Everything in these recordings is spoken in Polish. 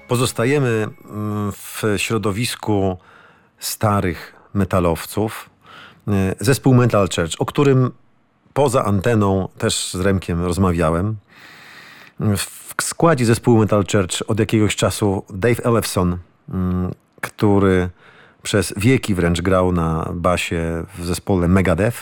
Pozostajemy w środowisku starych metalowców. Zespół Metal Church, o którym poza anteną też z Remkiem rozmawiałem. W składzie zespołu Metal Church od jakiegoś czasu Dave Ellefson, który przez wieki wręcz grał na basie w zespole Megadeth.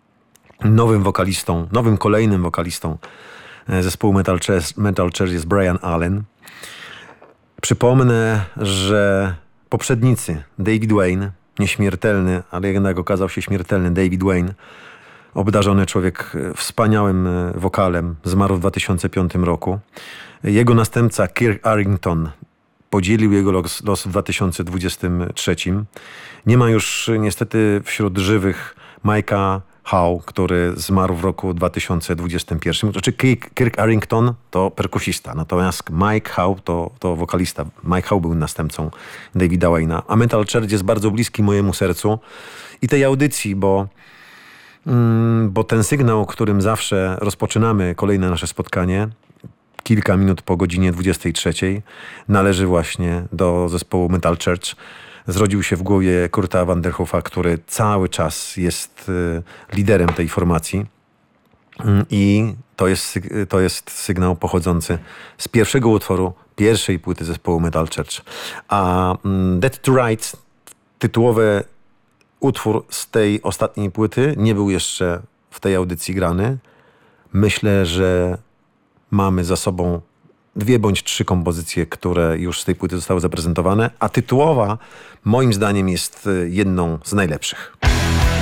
Nowym kolejnym wokalistą zespołu Metal Church jest Brian Allen. Przypomnę, że poprzednicy David Wayne, nieśmiertelny, ale jednak okazał się śmiertelny David Wayne, obdarzony człowiek wspaniałym wokalem, zmarł w 2005 roku. Jego następca Kirk Arrington podzielił jego los w 2023. Nie ma już niestety wśród żywych Mike'a Howe, który zmarł w roku 2021. Znaczy Kirk Arrington to perkusista, natomiast Mike Howe to wokalista. Mike Howe był następcą Davida Wayne'a. A Metal Church jest bardzo bliski mojemu sercu i tej audycji, bo ten sygnał, którym zawsze rozpoczynamy kolejne nasze spotkanie, kilka minut po godzinie 23, należy właśnie do zespołu Metal Church. Zrodził się w głowie Kurta Vanderhoofa, który cały czas jest liderem tej formacji. I to jest sygnał pochodzący z pierwszego utworu, pierwszej płyty zespołu Metal Church. A Dead to Rights, tytułowy utwór z tej ostatniej płyty, nie był jeszcze w tej audycji grany. Myślę, że mamy za sobą 2 bądź 3 kompozycje, które już z tej płyty zostały zaprezentowane, a tytułowa moim zdaniem jest jedną z najlepszych.